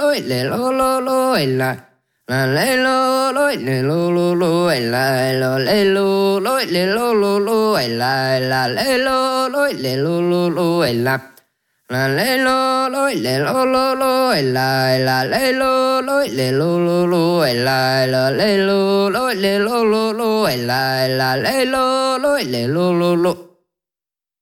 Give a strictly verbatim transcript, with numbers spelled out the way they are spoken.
lo le lo lo lo la la le lo lo le lo lo lo la lo le lo lo le lo lo lo la la le lo lo le lo lo lo la la le lo lo le lo lo lo la la le lo lo le lo lo lo la la le lo lo le lo lo lo la la le lo lo le lo lo lo